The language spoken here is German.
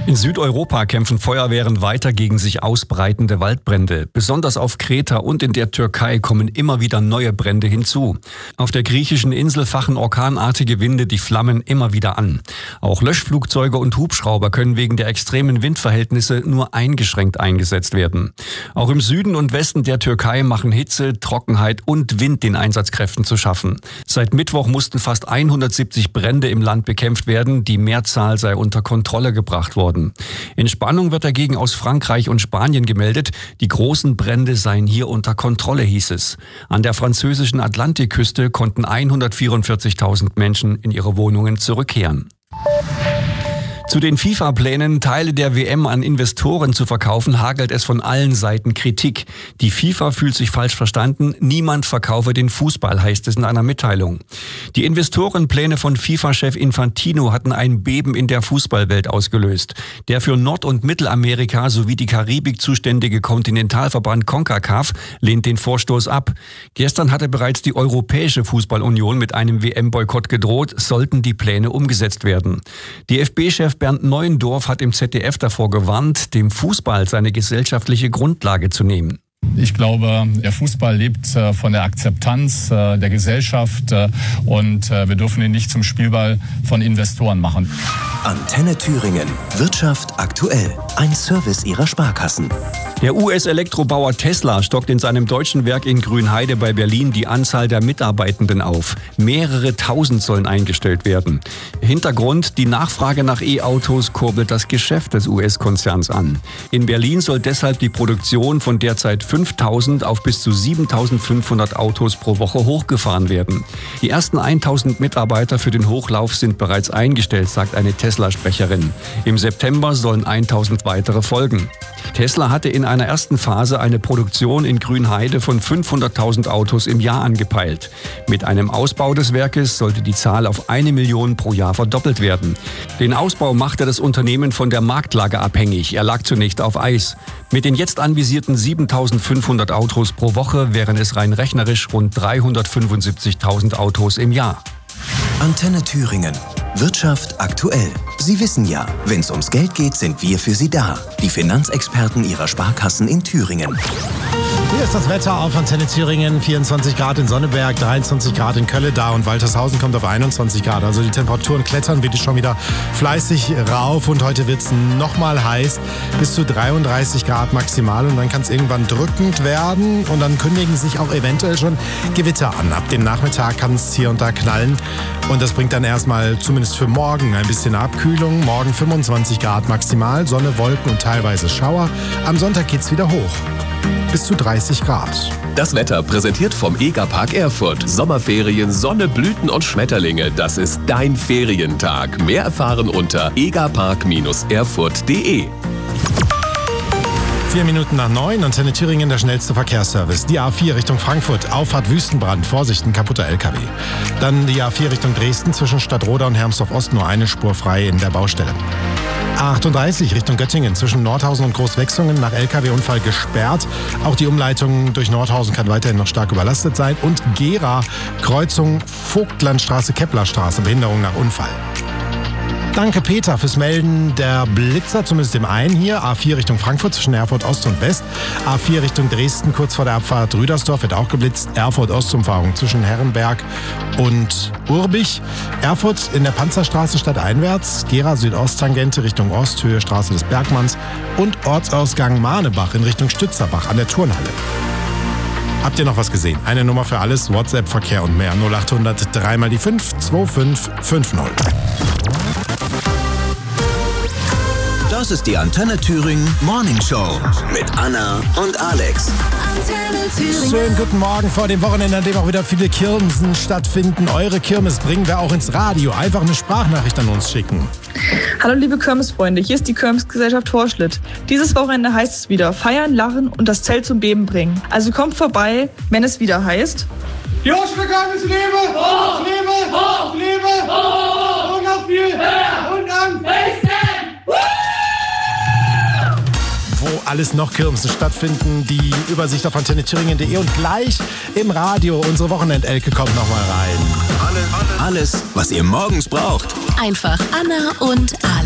In Südeuropa kämpfen Feuerwehren weiter gegen sich ausbreitende Waldbrände. Besonders auf Kreta und in der Türkei kommen immer wieder neue Brände hinzu. Auf der griechischen Insel fachen orkanartige Winde die Flammen immer wieder an. Auch Löschflugzeuge und Hubschrauber können wegen der extremen Windverhältnisse nur eingeschränkt eingesetzt werden. Auch im Süden und Westen der Türkei machen Hitze, Trockenheit und Wind den Einsatzkräften zu schaffen. Seit Mittwoch mussten fast 170 Brände im Land bekämpft werden. Die Mehrzahl sei unter Kontrolle gebracht worden. Entspannung wird dagegen aus Frankreich und Spanien gemeldet. Die großen Brände seien hier unter Kontrolle, hieß es. An der französischen Atlantikküste konnten 144.000 Menschen in ihre Wohnungen zurückkehren. Zu den FIFA-Plänen, Teile der WM an Investoren zu verkaufen, hagelt es von allen Seiten Kritik. Die FIFA fühlt sich falsch verstanden. Niemand verkaufe den Fußball, heißt es in einer Mitteilung. Die Investorenpläne von FIFA-Chef Infantino hatten ein Beben in der Fußballwelt ausgelöst. Der für Nord- und Mittelamerika sowie die Karibik zuständige Kontinentalverband CONCACAF lehnt den Vorstoß ab. Gestern hatte bereits die Europäische Fußballunion mit einem WM-Boykott gedroht, sollten die Pläne umgesetzt werden. DFB-Chef Bernd Neuendorf hat im ZDF davor gewarnt, dem Fußball seine gesellschaftliche Grundlage zu nehmen. Ich glaube, der Fußball lebt von der Akzeptanz der Gesellschaft und wir dürfen ihn nicht zum Spielball von Investoren machen. Antenne Thüringen. Wirtschaft aktuell. Ein Service Ihrer Sparkassen. Der US-Elektrobauer Tesla stockt in seinem deutschen Werk in Grünheide bei Berlin die Anzahl der Mitarbeitenden auf. Mehrere tausend sollen eingestellt werden. Hintergrund: die Nachfrage nach E-Autos kurbelt das Geschäft des US-Konzerns an. In Berlin soll deshalb die Produktion von derzeit 5.000 auf bis zu 7.500 Autos pro Woche hochgefahren werden. Die ersten 1.000 Mitarbeiter für den Hochlauf sind bereits eingestellt, sagt eine Tesla-Sprecherin. Im September sollen 1.000 weitere folgen. Tesla hatte in einer ersten Phase eine Produktion in Grünheide von 500.000 Autos im Jahr angepeilt. Mit einem Ausbau des Werkes sollte die Zahl auf 1 Million pro Jahr verdoppelt werden. Den Ausbau machte das Unternehmen von der Marktlage abhängig. Er lag zunächst auf Eis. Mit den jetzt anvisierten 7.500 Autos pro Woche wären es rein rechnerisch rund 375.000 Autos im Jahr. Antenne Thüringen. Wirtschaft aktuell. Sie wissen ja, wenn es ums Geld geht, sind wir für Sie da. Die Finanzexperten Ihrer Sparkassen in Thüringen. Hier ist das Wetter auf Antenne Thüringen. 24 Grad in Sonneberg, 23 Grad in Kölle-Da und Waltershausen kommt auf 21 Grad. Also die Temperaturen klettern wirklich schon wieder fleißig rauf und heute wird es nochmal heiß. Bis zu 33 Grad maximal und dann kann es irgendwann drückend werden und dann kündigen sich auch eventuell schon Gewitter an. Ab dem Nachmittag kann es hier und da knallen und das bringt dann erstmal zumindest für morgen ein bisschen Abkühlung. Morgen 25 Grad maximal, Sonne, Wolken und teilweise Schauer. Am Sonntag geht's wieder hoch. Bis zu 30 Grad. Das Wetter präsentiert vom EGA-Park Erfurt. Sommerferien, Sonne, Blüten und Schmetterlinge. Das ist dein Ferientag. Mehr erfahren unter egapark-erfurt.de. 4 Minuten nach 9, Antenne Thüringen, der schnellste Verkehrsservice. Die A4 Richtung Frankfurt, Auffahrt Wüstenbrand, Vorsicht, ein kaputter LKW. Dann die A4 Richtung Dresden, zwischen Stadtroda und Hermsdorf-Ost nur eine Spur frei in der Baustelle. A38 Richtung Göttingen, zwischen Nordhausen und Großwechsungen nach LKW-Unfall gesperrt. Auch die Umleitung durch Nordhausen kann weiterhin noch stark überlastet sein. Und Gera, Kreuzung Vogtlandstraße, Keplerstraße, Behinderung nach Unfall. Danke Peter fürs Melden der Blitzer, zumindest dem einen hier. A4 Richtung Frankfurt zwischen Erfurt Ost und West. A4 Richtung Dresden kurz vor der Abfahrt Rüdersdorf wird auch geblitzt. Erfurt Ostumfahrung zwischen Herrenberg und Urbich. Erfurt in der Panzerstraße stadteinwärts. Gera Südosttangente Richtung Ost, Höhe Straße des Bergmanns. Und Ortsausgang Mahnebach in Richtung Stützerbach an der Turnhalle. Habt ihr noch was gesehen? Eine Nummer für alles, WhatsApp, Verkehr und mehr. 0800 3 mal die 5 2550. Das ist die Antenne Thüringen Morning Show mit Anna und Alex. Schönen guten Morgen vor dem Wochenende, an dem auch wieder viele Kirmesen stattfinden. Eure Kirmes bringen wir auch ins Radio. Einfach eine Sprachnachricht an uns schicken. Hallo liebe Kirmesfreunde, hier ist die Kirmesgesellschaft Horschlitt. Dieses Wochenende heißt es wieder feiern, lachen und das Zelt zum Beben bringen. Also kommt vorbei, wenn es wieder heißt... Die Horschlitter Kirmes lebe! Hoch! Lebe! Hoch! Lebe! Hoch! Und noch viel höher! Und am besten! Wo alles noch Kirmesen stattfinden, die Übersicht auf antennethüringen.de und gleich im Radio unsere Wochenendelke kommt nochmal rein. Alles, was ihr morgens braucht. Einfach Anna und Alex.